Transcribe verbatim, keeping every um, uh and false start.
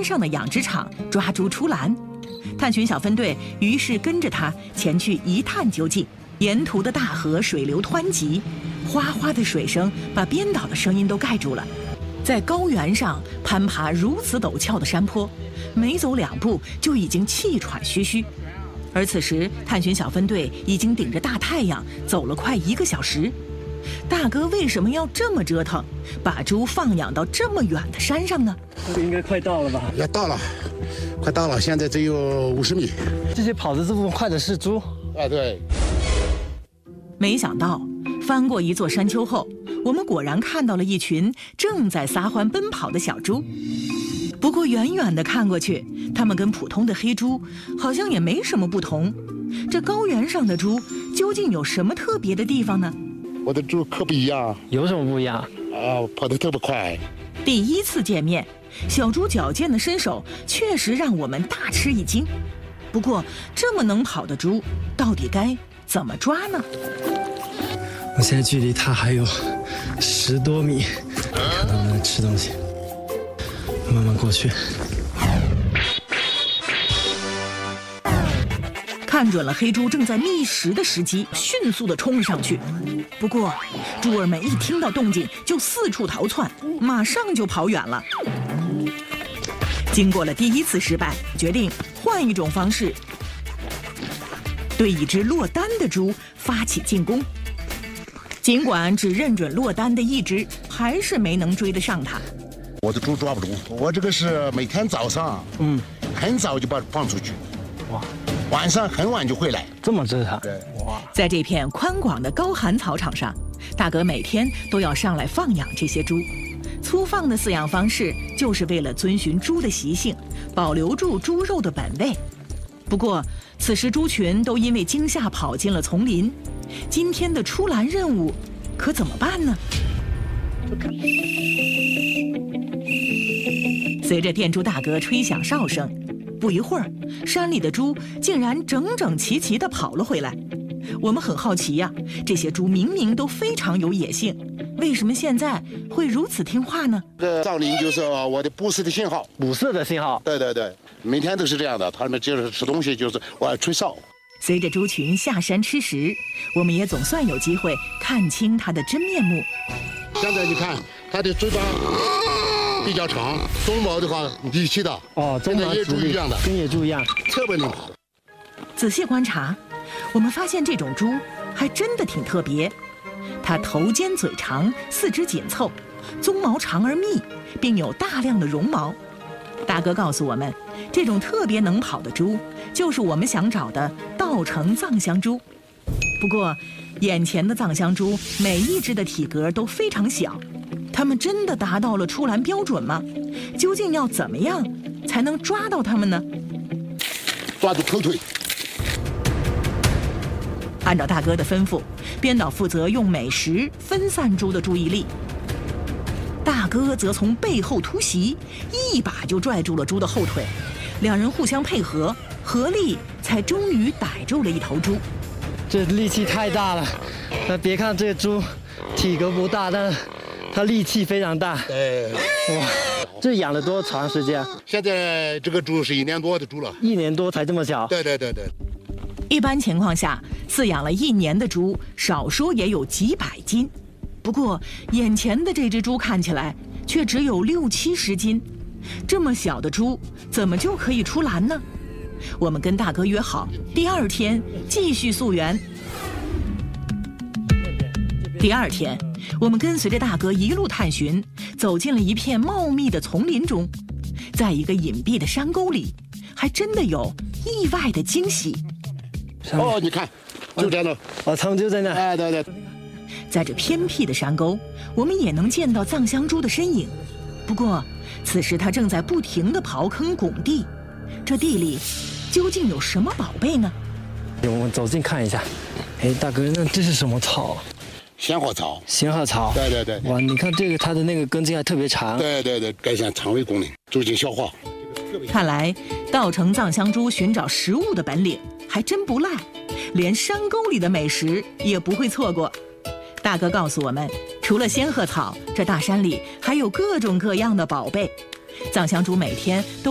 山上的养殖场抓猪出栏。探寻小分队于是跟着他前去一探究竟。沿途的大河水流湍急，哗哗的水声把编导的声音都盖住了。在高原上攀爬如此陡峭的山坡，没走两步就已经气喘吁吁。而此时探寻小分队已经顶着大太阳走了快一个小时。大哥为什么要这么折腾，把猪放养到这么远的山上呢？ 这应该快到了吧？ 要到了，快到了，现在只有五十米。 这些跑得这么快的是猪？ 啊，对。 没想到翻过一座山丘后，我们果然看到了一群正在撒欢奔跑的小猪。不过远远地看过去，它们跟普通的黑猪好像也没什么不同。这高原上的猪究竟有什么特别的地方呢？ 我的猪可不一样。 有什么不一样？ 啊，跑得特别快。 第一次见面，小猪矫健的身手确实让我们大吃一惊。不过这么能跑的猪，到底该怎么抓呢？ 我现在距离它还有十多米，看它能吃东西，慢慢过去。 看准了黑猪正在觅食的时机，迅速地冲了上去。不过，猪儿们一听到动静就四处逃窜，马上就跑远了。经过了第一次失败，决定换一种方式，对一只落单的猪发起进攻。尽管只认准落单的一只，还是没能追得上它。 我的猪抓不住，我这个是每天早上，嗯，很早就把它放出去，哇，晚上很晚就回来， 这么折腾。 对， 哇， 在这片宽广的高寒草场上，大哥每天都要上来放养这些猪。粗放的饲养方式就是为了遵循猪的习性，保留住猪肉的本味。不过，此时猪群都因为惊吓跑进了丛林。今天的出栏任务可怎么办呢？随着电猪大哥吹响哨声，不一会儿，山里的猪竟然整整齐齐地跑了回来。我们很好奇呀、啊，这些猪明明都非常有野性，为什么现在会如此听话呢？ 这个噪铃就是我的捕食的信号， 捕食的信号。 对对对，每天都是这样的。他们就是吃东西，就是我要吹哨。 随着猪群下山吃食，我们也总算有机会看清它的真面目。 现在你看，它的嘴巴比较长，鬃毛的话立起的。 哦， 跟野猪一样的， 跟野猪一样， 特别能跑。 仔细观察，我们发现这种猪还真的挺特别。它头尖嘴长，四肢紧凑，鬃毛长而密，并有大量的绒毛。大哥告诉我们，这种特别能跑的猪，就是我们想找的稻城藏香猪。不过，眼前的藏香猪每一只的体格都非常小，它们真的达到了出栏标准吗？究竟要怎么样才能抓到它们呢？ 抓住头腿。 按照大哥的吩咐，编导负责用美食分散猪的注意力。大哥则从背后突袭，一把就拽住了猪的后腿，两人互相配合，合力才终于逮住了一头猪。 这力气太大了，那别看这个猪体格不大，但它力气非常大。 对， 哇，这养了多长时间？ 现在这个猪是一年多的猪了， 一年多才这么小。 对对对对。 一般情况下，饲养了一年的猪，少说也有几百斤。不过，眼前的这只猪看起来却只有六七十斤，这么小的猪怎么就可以出栏呢？我们跟大哥约好，第二天继续溯源。第二天，我们跟随着大哥一路探寻，走进了一片茂密的丛林中，在一个隐蔽的山沟里，还真的有意外的惊喜。 哦，你看，就在那。 哦，他们就在那。 哎，对对。 在这偏僻的山沟，我们也能见到藏香猪的身影。不过，此时它正在不停地刨坑拱地，这地里究竟有什么宝贝呢？ 我们走近看一下。哎，大哥，那这是什么草？ 仙鹤草。 仙鹤草。 对对对。 哇，你看这个它的那个根茎还特别长。 对对对，改善肠胃功能，促进消化。 看来稻城藏香猪寻找食物的本领还真不赖，连山沟里的美食也不会错过。大哥告诉我们，除了仙鹤草，这大山里还有各种各样的宝贝。藏香猪每天都